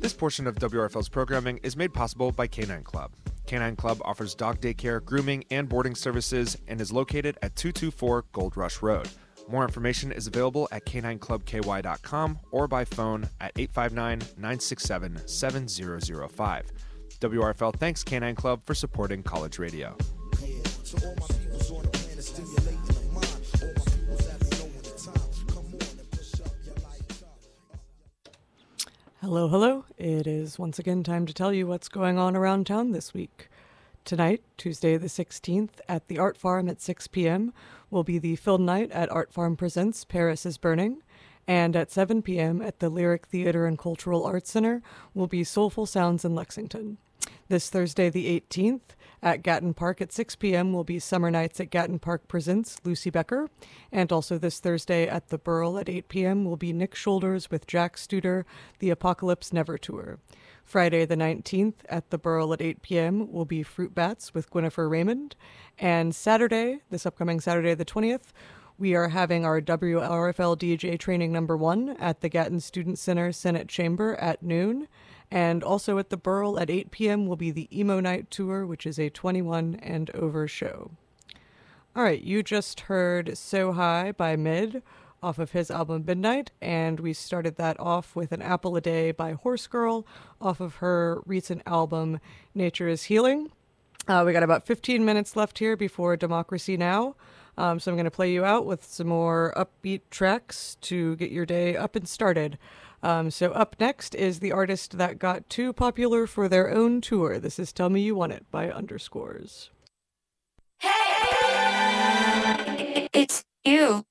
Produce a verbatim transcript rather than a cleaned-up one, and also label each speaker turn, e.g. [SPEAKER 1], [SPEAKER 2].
[SPEAKER 1] This portion of W R F L's programming is made possible by Canine Club. Canine Club offers dog daycare, grooming, and boarding services and is located at two two four Gold Rush Road. More information is available at canine club k y dot com or by phone at eight five nine, nine six seven, seven zero zero five. W R F L thanks Canine Club for supporting college radio.
[SPEAKER 2] Hello, hello. It is once again time to tell you what's going on around town this week. Tonight, Tuesday the sixteenth, at the Art Farm at six p.m. will be the film night at Art Farm Presents Paris is Burning, and at seven p.m. at the Lyric Theater and Cultural Arts Center will be Soulful Sounds in Lexington. This Thursday the eighteenth, at Gatton Park at six p.m. will be Summer Nights at Gatton Park Presents Lucy Becker, and also this Thursday at the Burl at eight p.m. will be Nick Shoulders with Jack Studer, The Apocalypse Never Tour. Friday the nineteenth at the Burl at eight p.m. will be Fruit Bats with Gwynnifer Raymond, and Saturday, this upcoming Saturday the twentieth, we are having our W R F L D J training number one at the Gatton Student Center Senate Chamber at noon. And also at the Burl at eight p.m. will be the Emo Night Tour, which is a twenty-one and over show. All right, you just heard So High by Mid off of his album Midnight, and we started that off with An Apple a Day by Horse Girl off of her recent album Nature is Healing. Uh, we got about fifteen minutes left here before Democracy Now! Um, so I'm going to play you out with some more upbeat tracks to get your day up and started. Um, so up next is the artist that got too popular for their own tour. This is Tell Me You Want It by Underscores.
[SPEAKER 3] Hey, it's you.